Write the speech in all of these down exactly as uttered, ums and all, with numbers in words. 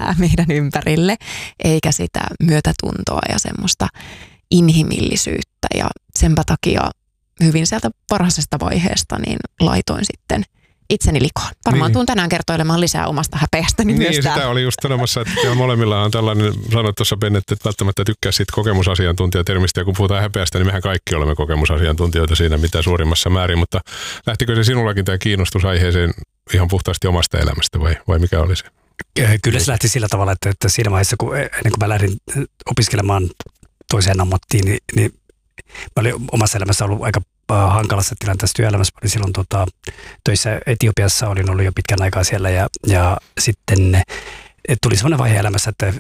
häpeää meidän ympärille, eikä sitä myötätuntoa ja semmoista inhimillisyyttä. Ja senpä takia hyvin sieltä varhaisesta vaiheesta niin laitoin sitten itseni likoon. Varmaan niin. Tuun tänään kertoilemaan lisää omasta häpeästäni niin, myös sitä täällä. oli just sanomassa, että molemmilla on tällainen, sanoit tuossa Ben, että välttämättä tykkää siitä kokemusasiantuntijatermistä, ja kun puhutaan häpeästä, niin mehän kaikki olemme kokemusasiantuntijoita siinä mitä suurimmassa määrin, mutta lähtikö se sinullakin tämä kiinnostus aiheeseen ihan puhtaasti omasta elämästä vai, vai mikä oli se? Kyllä se lähti sillä tavalla, että, että siinä vaiheessa, kun, ennen kuin mä lähdin opiskelemaan toiseen ammattiin, niin, niin mä olin omassa elämässä ollut aika hankalassa tilanteessa työelämässä. Mä olin silloin tota, töissä Etiopiassa, olin ollut jo pitkän aikaa siellä ja, ja sitten tuli sellainen vaihe elämässä, että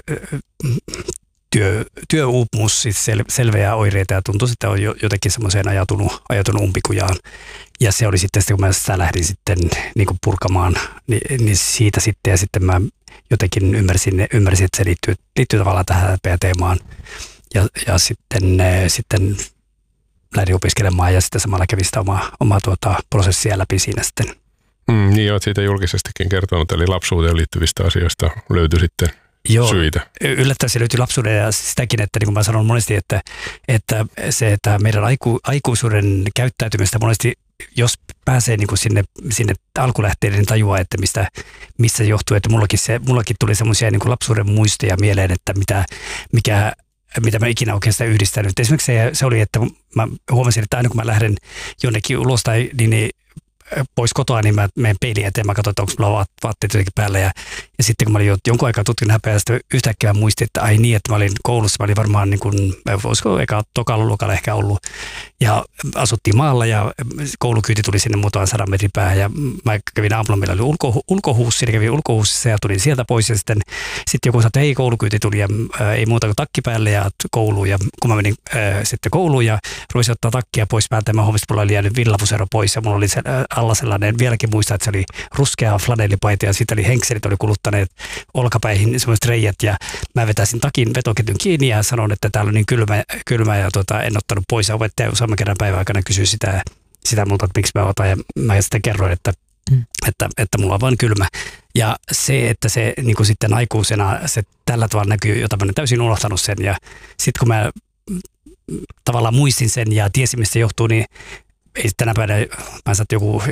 työ, työuupumus, siis sel, selveää oireita ja tuntui, että on jotenkin semmoiseen ajatunut, ajatunut umpikujaan. Ja se oli sitten, kun mä sitä lähdin sitten niin kuin purkamaan, niin, niin siitä sitten ja sitten mä jotenkin ymmärsin, ymmärsin että se liittyy, liittyy tavallaan tähän teemaan. Ja, ja sitten, sitten lähdin opiskelemaan ja sitten samalla kävin sitä omaa, omaa tuota, prosessia läpi siinä sitten. Mm, niin olet siitä julkisestikin kertonut, eli lapsuuteen liittyvistä asioista löytyi sitten Joo, syitä. Yllättäen se löytyi lapsuuden ja sitäkin, että niin kuin mä sanon monesti, että, että se, että meidän aiku, aikuisuuden käyttäytymistä monesti, jos pääsee niin kuin sinne, sinne alkulähteille, niin tajuaa, että mistä, missä johtuu. Että mullakin, se, mullakin tuli semmoisia niin kuin lapsuuden muistoja mieleen, että mitä, mikä, mitä mä ikinä oikeastaan yhdistänyt. Esimerkiksi se, se oli, että mä huomasin, että aina kun mä lähden jonnekin ulos tai niin pois kotoa, niin mä menen peiliin eteen, mä katson, että onko mulla vaatteet jotenkin päällä. Ja, ja sitten kun mä olin jonkun aikaa tutkinut häpeää, sitten yhtäkkiä mä muistin, että ai niin, että mä olin koulussa, mä olin varmaan niin kuin, voisiko eka tokalla luokalla ehkä ollut. Ja asuttiin maalla ja koulukyyti tuli sinne muutaman sadan metrin päähän ja mä kävin aamulla, meillä oli ulko, ulkohuussi, eli kävin ulkohuussissa ja tulin sieltä pois ja sitten, sitten joku sanoi, että ei koulukyyti tuli ja ää, ei muuta kuin takki päälle ja kouluun ja kun mä menin ää, sitten kouluun ja ruisin ottaa takkia pois päältä ja mä huomasin, että mulla oli jäänyt villavusero pois ja mulla oli se, ää, alla sellainen, vieläkin muistaa, että se oli ruskea flanellipaita ja siitä oli henkselit, oli kuluttaneet olkapäihin semmoiset reijät ja mä vetäisin takin vetoketjun kiinni ja sanon, että täällä on niin kylmä, kylmä ja tota, en ottanut pois ja opettaja useamman kerran päivän aikana kysyi sitä, sitä multa, että miksi mä otan ja mä sitten kerroin, että, mm. että, että mulla on vaan kylmä. Ja se, että se niin kuin sitten aikuisena se tällä tavalla näkyy, jota mä olen täysin unohtanut sen ja sitten kun mä tavallaan muistin sen ja tiesin, mistä se johtuu, niin ei tänä päivänä, mä saat joku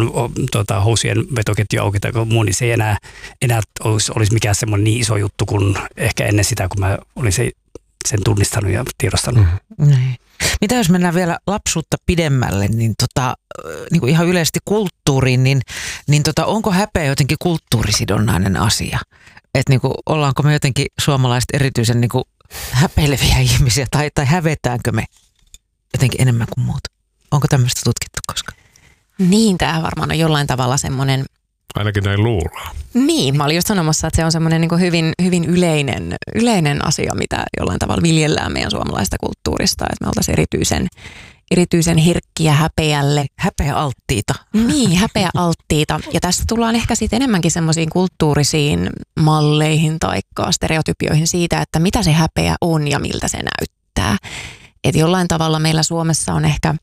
tuota, housien vetoketju auki tai muu, niin se ei enää, enää olisi, olisi mikään semmoinen niin iso juttu kuin ehkä ennen sitä, kun mä olin se, sen tunnistanut ja tiedostanut. Mm. Mitä jos mennään vielä lapsuutta pidemmälle, niin, tota, niin kuin ihan yleisesti kulttuuriin, niin, niin tota, onko häpeä jotenkin kulttuurisidonnainen asia? Että niin kuin, ollaanko me jotenkin suomalaiset erityisen niin kuin häpeileviä ihmisiä tai, tai hävetäänkö me jotenkin enemmän kuin muut? Onko tämmöistä tutkittu koskaan? Niin, tämä varmaan on jollain tavalla semmoinen... Ainakin näin luullaan. Niin, mä olin just sanomassa, että se on semmoinen niin kuin hyvin, hyvin yleinen, yleinen asia, mitä jollain tavalla viljellään meidän suomalaista kulttuurista. Että me oltaisiin erityisen, erityisen herkkiä häpeälle. Häpeäalttiita. Niin, häpeäalttiita. Ja tässä tullaan ehkä sitten enemmänkin semmoisiin kulttuurisiin malleihin tai stereotypioihin siitä, että mitä se häpeä on ja miltä se näyttää. Että jollain tavalla meillä Suomessa on ehkä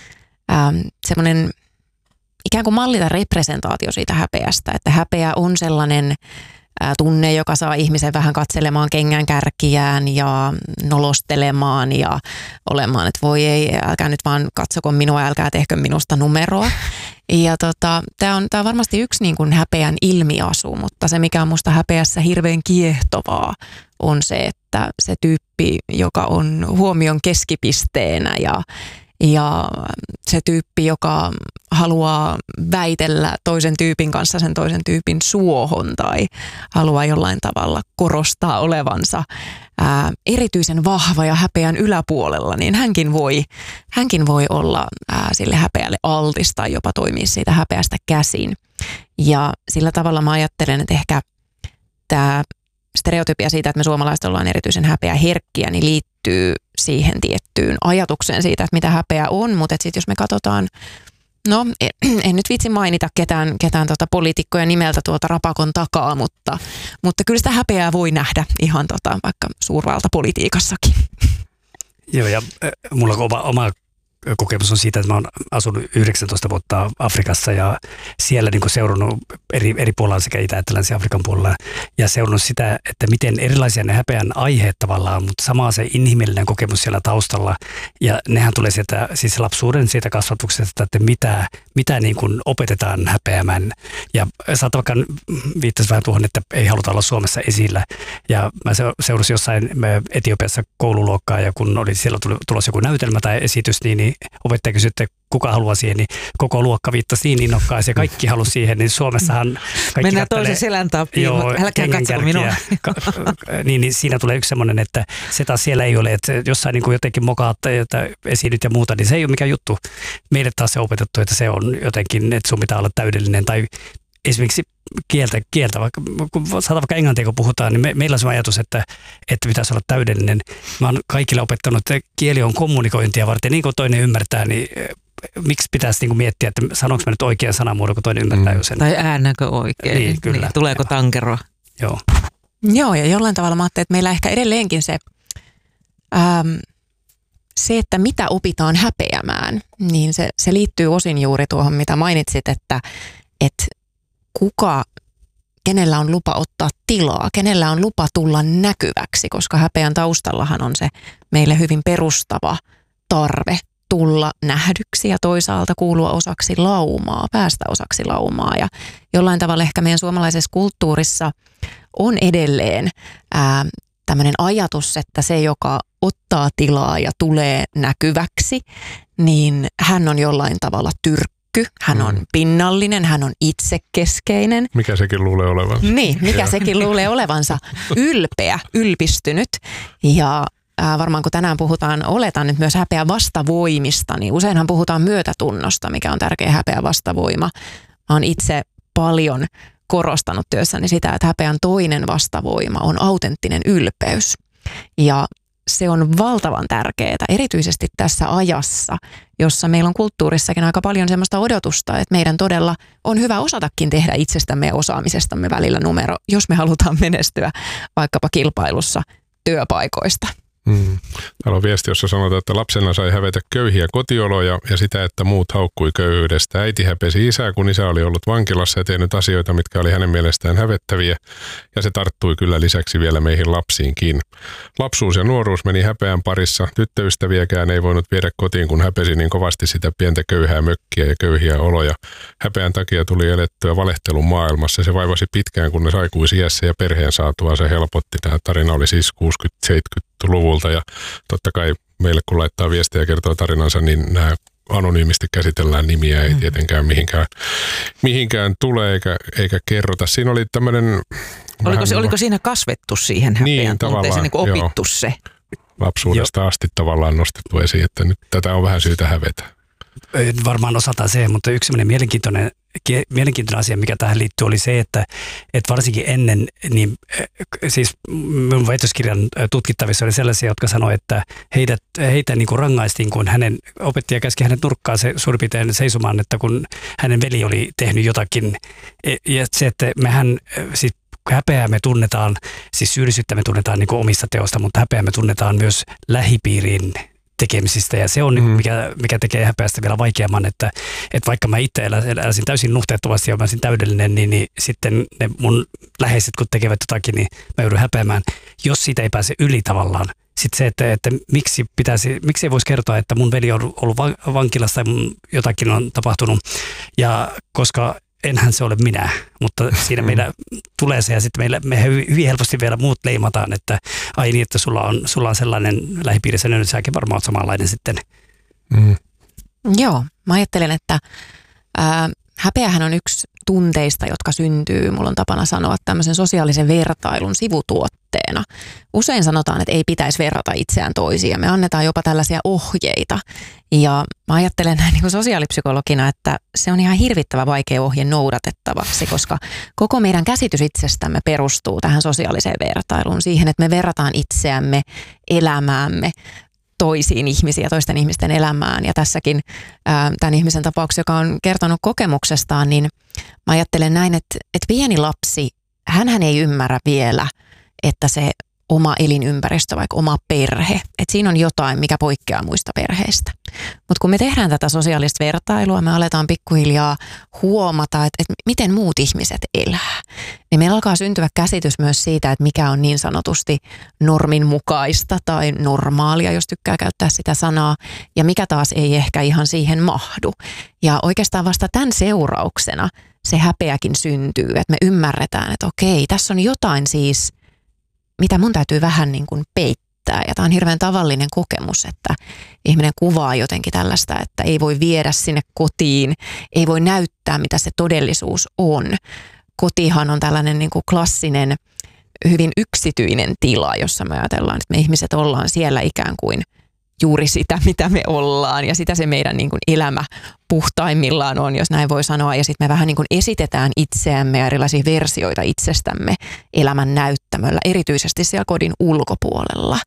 ähm, semmoinen ikään kuin malli tai representaatio siitä häpeästä, että häpeä on sellainen äh, tunne, joka saa ihmisen vähän katselemaan kengän kärkiään ja nolostelemaan ja olemaan, että voi ei, älkää nyt vaan katsoko minua, älkää tehkö minusta numeroa. Ja tota, tämä on, tää on varmasti yksi niin kuin häpeän ilmiasu, mutta se mikä on musta häpeässä hirveän kiehtovaa on se, että se tyyppi, joka on huomion keskipisteenä ja, ja se tyyppi, joka haluaa väitellä toisen tyypin kanssa sen toisen tyypin suohon tai haluaa jollain tavalla korostaa olevansa ää, erityisen vahva ja häpeän yläpuolella, niin hänkin voi, hänkin voi olla ää, sille häpeälle altis tai jopa toimia siitä häpeästä käsin. Ja sillä tavalla mä ajattelen, että ehkä tämä stereotypia siitä, että me suomalaiset ollaan erityisen häpeäherkkiä, niin liittyy siihen tiettyyn ajatukseen siitä, että mitä häpeä on, mutta sitten jos me katsotaan, no en nyt vitsi mainita ketään, ketään tota poliitikkoja nimeltä tuolta rapakon takaa, mutta, mutta kyllä sitä häpeää voi nähdä ihan tota, vaikka suurvaltapolitiikassakin. Joo, ja äh, mulla on oma, oma kokemus on siitä, että mä oon asunut yhdeksäntoista vuotta Afrikassa ja siellä niin kuin seurannut eri, eri puolilla sekä Itä- että Länsi-Afrikan puolella ja seurannut sitä, että miten erilaisia ne häpeän aiheet tavallaan, mutta sama se inhimillinen kokemus siellä taustalla ja nehän tulee sieltä siis lapsuuden siitä kasvatuksesta, että mitä, mitä niin kuin opetetaan häpeämään ja saattaa vaikka viittasi vähän tuohon, että ei haluta olla Suomessa esillä ja mä seurasin jossain Etiopiassa koululuokkaa ja kun oli siellä tulossa joku näytelmä tai esitys, niin, niin opettaja kysyi, että kuka haluaa siihen, niin koko luokka viittasi niin innokkaasti ja kaikki halusi siihen, niin Suomessahan kaikki mennään toisen selän tapiin, mutta älkää katsoko minua. niin, niin siinä tulee yksi semmoinen, että se taas siellä ei ole, että jossain niin kuin jotenkin mokaat että esiinnyt ja muuta, niin se ei ole mikään juttu. Meille taas se opetettu, että se on jotenkin, että sun pitää olla täydellinen tai esimerkiksi kieltä, kieltä vaikka, kun saadaan vaikka englantia, kun puhutaan, niin me, meillä on se ajatus, että, että pitäisi olla täydellinen. Mä oon kaikille opettanut, että kieli on kommunikointia varten, niin kuin toinen ymmärtää, niin miksi pitäisi niin kuin miettiä, että sanonko mä nyt oikean sanamuodon, kun toinen ymmärtää mm. jo sen. Tai äännäkö oikein, niin, kyllä. Niin, tuleeko tankeroa. Joo. Joo, ja jollain tavalla mä ajattelin, että meillä ehkä edelleenkin se, ähm, se, että mitä opitaan häpeämään, niin se, se liittyy osin juuri tuohon, mitä mainitsit, että, että kuka, kenellä on lupa ottaa tilaa, kenellä on lupa tulla näkyväksi, koska häpeän taustallahan on se meille hyvin perustava tarve tulla nähdyksi ja toisaalta kuulua osaksi laumaa, päästä osaksi laumaa. Ja jollain tavalla ehkä meidän suomalaisessa kulttuurissa on edelleen ää, tämmöinen ajatus, että se, joka ottaa tilaa ja tulee näkyväksi, niin hän on jollain tavalla tyrkkä. Hän on pinnallinen, hän on itsekeskeinen. Mikä sekin luulee olevansa. Niin, mikä sekin luulee olevansa. Ylpeä, ylpistynyt. Ja ää, varmaan kun tänään puhutaan, oletan nyt myös häpeä vastavoimista, niin useinhan puhutaan myötätunnosta, mikä on tärkeä häpeä vastavoima. Mä oon itse paljon korostanut työssäni sitä, että häpeän toinen vastavoima on autenttinen ylpeys. Ja se on valtavan tärkeää, erityisesti tässä ajassa, jossa meillä on kulttuurissakin aika paljon sellaista odotusta, että meidän todella on hyvä osatakin tehdä itsestämme ja osaamisestamme välillä numero, jos me halutaan menestyä vaikkapa kilpailussa työpaikoista. Hmm. Täällä on viesti, jossa sanotaan, että lapsena sai hävetä köyhiä kotioloja ja sitä, että muut haukkui köyhyydestä. Äiti häpesi isää, kun isä oli ollut vankilassa ja tehnyt asioita, mitkä oli hänen mielestään hävettäviä. Ja se tarttui kyllä lisäksi vielä meihin lapsiinkin. Lapsuus ja nuoruus meni häpeän parissa. Tyttöystäviäkään ei voinut viedä kotiin, kun häpesi niin kovasti sitä pientä köyhää mökkiä ja köyhiä oloja. Häpeän takia tuli elettyä valehtelun maailmassa. Se vaivasi pitkään, kunnes aikuisiässä ja perheen saatua se helpotti. Tämä tarina oli siis kuusikymmentä-seitsemänkymmentäluvulta ja totta kai meille kun laittaa viestiä ja kertoo tarinansa, niin nämä anonyymisti käsitellään nimiä, ei tietenkään mihinkään, mihinkään tule eikä, eikä kerrota. Siinä oli tämmöinen... Oliko, se, oliko siinä kasvettu siihen häpeän niin, tunteeseen, niin kuin opittu joo. se? Lapsuudesta jo. asti tavallaan nostettu esiin, että nyt tätä on vähän syytä hävetä. Varmaan osataan se, mutta yksi sellainen mielenkiintoinen, mielenkiintoinen asia, mikä tähän liittyy, oli se, että, että varsinkin ennen, niin siis minun väitöskirjan tutkittavissa oli sellaisia, jotka sanoivat, että heidät, heitä niin kuin rangaistiin, kun hänen opettaja käski hänet nurkkaan se suurin piirtein seisomaan, että kun hänen veli oli tehnyt jotakin. Ja se, että mehän siis häpeää me tunnetaan, siis syyllisyyttä me tunnetaan niin kuin omista teosta, mutta häpeää me tunnetaan myös lähipiiriin tekemisistä ja se on mm. mikä, mikä tekee häpeästä vielä vaikeamman, että, että vaikka mä itse eläisin täysin nuhteettomasti ja mä olisin täydellinen, niin, niin sitten ne mun läheiset kun tekevät jotakin, niin mä joudun häpeämään, jos siitä ei pääse yli tavallaan. Sitten se, että, että miksi, pitäisi, miksi ei voisi kertoa, että mun veli on ollut vankilassa tai jotakin on tapahtunut ja koska enhän se ole minä, mutta siinä meillä tulee se ja sitten meillä, me hyvin helposti vielä muut leimataan, että ai niin, että sulla on, sulla on sellainen lähipiirissä, niin säkin varmaan olet samanlainen sitten. Mm. Joo, mä ajattelen, että ää, häpeähän on yksi tunteista, jotka syntyy, mulla on tapana sanoa, tämmöisen sosiaalisen vertailun sivutuotteena. Usein sanotaan, että ei pitäisi verrata itseään toisiin ja me annetaan jopa tällaisia ohjeita. Ja mä ajattelen näin niin kuin sosiaalipsykologina, että se on ihan hirvittävä vaikea ohje noudatettavaksi, koska koko meidän käsitys itsestämme perustuu tähän sosiaaliseen vertailuun, siihen, että me verrataan itseämme, elämäämme, toisiin ihmisiin ja toisten ihmisten elämään. Ja tässäkin ää, tämän ihmisen tapauksessa, joka on kertonut kokemuksestaan, niin mä ajattelen näin, että, että pieni lapsi, hänhän ei ymmärrä vielä, että se oma elinympäristö, vaikka oma perhe. Että siinä on jotain, mikä poikkeaa muista perheistä. Mutta kun me tehdään tätä sosiaalista vertailua, me aletaan pikkuhiljaa huomata, että, että miten muut ihmiset elää. Niin meillä alkaa syntyä käsitys myös siitä, että mikä on niin sanotusti normin mukaista tai normaalia, jos tykkää käyttää sitä sanaa, ja mikä taas ei ehkä ihan siihen mahdu. Ja oikeastaan vasta tämän seurauksena se häpeäkin syntyy, että me ymmärretään, että okei, tässä on jotain siis, mitä mun täytyy vähän niin kuin peittää. Ja tämä on hirveän tavallinen kokemus, että ihminen kuvaa jotenkin tällaista, että ei voi viedä sinne kotiin, ei voi näyttää, mitä se todellisuus on. Kotihan on tällainen niin kuin klassinen, hyvin yksityinen tila, jossa me ajatellaan, että me ihmiset ollaan siellä ikään kuin juuri sitä, mitä me ollaan, ja sitä se meidän niin kuin elämä puhtaimmillaan on, jos näin voi sanoa. Ja sitten me vähän niin kuin esitetään itseämme ja erilaisia versioita itsestämme elämän näyttämöllä, erityisesti siellä kodin ulkopuolella.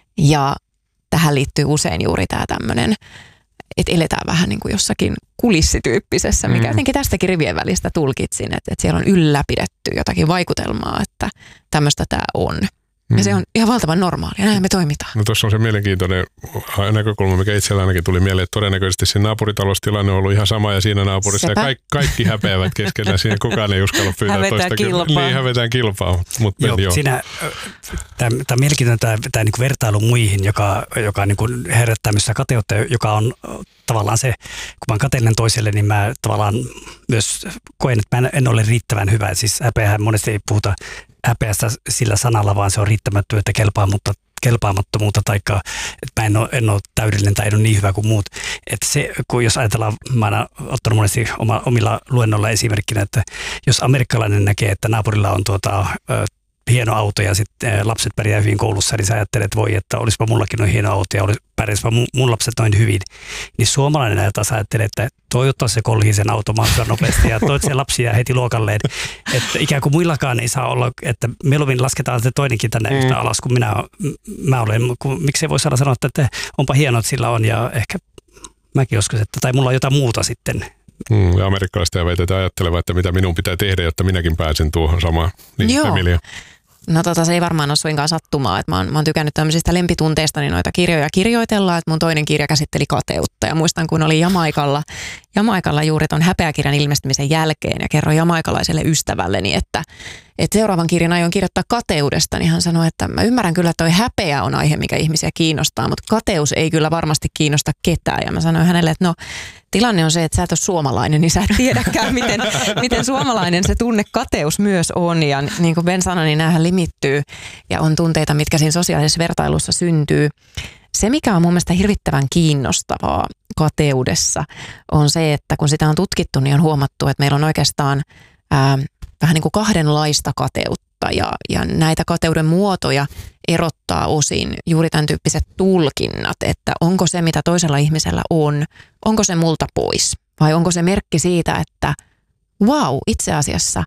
Ja tähän liittyy usein juuri tämä tämmöinen, että eletään vähän niin kuin jossakin kulissityyppisessä, mikä jotenkin tästäkin rivien välistä tulkitsin, että, että siellä on ylläpidetty jotakin vaikutelmaa, että tämmöistä tämä on. Ja se on ihan valtavan normaalia, näin me toimitaan. No tuossa on se mielenkiintoinen näkökulma, mikä itsellä ainakin tuli mieleen, että todennäköisesti siinä naapuritalostilanne on ollut ihan sama ja siinä naapurissa Sepä. ja kaikki, kaikki häpeävät keskenään, siinä kukaan ei uskalla pyytää toista. Kilpaa. Niin, hävetään kilpaa. Mut joo, joo. Siinä, tämä on mielenkiintoinen tämä niinku vertailu muihin, joka, joka niinku herättää myös kateutta, joka on tavallaan se, kun mä oon kateellinen toiselle, niin mä tavallaan myös koen, että mä en, en ole riittävän hyvä. Siis häpeähän monesti ei puhuta häpeästä sillä sanalla, vaan se on riittämättömyyttä, kelpaa, mutta kelpaamattomuutta, taikka että mä en ole, en ole täydellinen tai en ole niin hyvä kuin muut. Että se, kun jos ajatellaan, mä oon ottanut monesti oma, omilla luennoilla esimerkkinä, että jos amerikkalainen näkee, että naapurilla on tuota, ö, hieno auto ja sitten lapset pärjää hyvin koulussa, niin sä ajattelet, että voi, että olisipa mullakin noin hieno auto ja pärjäisipä mun, mun lapset noin hyvin. Niin suomalainen taas ajattelee, että toivottavasti se kolhii sen auto mahdollisimman nopeasti ja toivottavasti se lapsi jää heti luokalleen. Että ikään kuin muillakaan ei saa olla, että mieluummin lasketaan se toinenkin tänne mm. yhtä alas kuin minä, mä olen. Miksei voi saada sanoa, että onpa hienoa, että sillä on ja ehkä mäkin joskus, että tai mulla on jotain muuta sitten. Mm, ja amerikkalaiset ja väitetään ajattelevat, että mitä minun pitää tehdä, jotta minäkin pääsen tuohon samaan. Niin, Joo. Emilia. No tota, se ei varmaan ole suinkaan sattumaa, että mä oon, mä oon tykännyt tämmöisistä lempitunteista, niin noita kirjoja kirjoitellaan, että mun toinen kirja käsitteli kateutta ja muistan, kun oli Jamaikalla, Jamaikalla juuri ton häpeäkirjan ilmestymisen jälkeen ja kerroin jamaikalaiselle ystävälleni, että, että seuraavan kirjan aion kirjoittaa kateudesta, niin hän sanoi, että mä ymmärrän kyllä, että toi häpeä on aihe, mikä ihmisiä kiinnostaa, mutta kateus ei kyllä varmasti kiinnosta ketään ja mä sanoin hänelle, että no tilanne on se, että sä et ole suomalainen, niin sä et tiedäkään, miten, miten suomalainen se tunne kateus myös on. Ja niin kuin Ben sanoi, niin näähän limittyy ja on tunteita, mitkä siinä sosiaalisessa vertailussa syntyy. Se, mikä on mun mielestä hirvittävän kiinnostavaa kateudessa, on se, että kun sitä on tutkittu, niin on huomattu, että meillä on oikeastaan ää, vähän niin kuin kahdenlaista kateutta. Ja, ja näitä kateuden muotoja erottaa osin juuri tämän tyyppiset tulkinnat, että onko se, mitä toisella ihmisellä on, onko se multa pois vai onko se merkki siitä, että vau, itse asiassa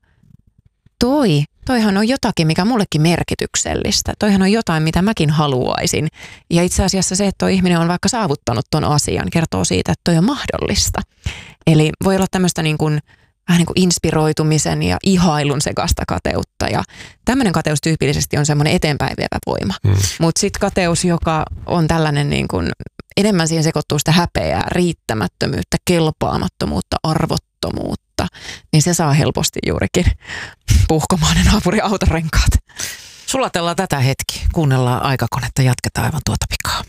toi, toihan on jotakin, mikä mullekin merkityksellistä, toihan on jotain, mitä mäkin haluaisin. Ja itse asiassa se, että toi ihminen on vaikka saavuttanut ton asian, kertoo siitä, että toi on mahdollista. Eli voi olla tämmöistä niin kuin vähän niin kuin inspiroitumisen ja ihailun sekasta kateutta. Ja tämmöinen kateus tyypillisesti on semmoinen eteenpäin vievä voima. Mm. Mutta sitten kateus, joka on tällainen niin kuin, enemmän siihen sekoittuu sitä häpeää, riittämättömyyttä, kelpaamattomuutta, arvottomuutta, niin se saa helposti juurikin puhkomaan ne naapurin autorenkaat. Sulatellaan tätä hetki, kuunnellaan Aikakonetta, jatketaan aivan tuota pikaa.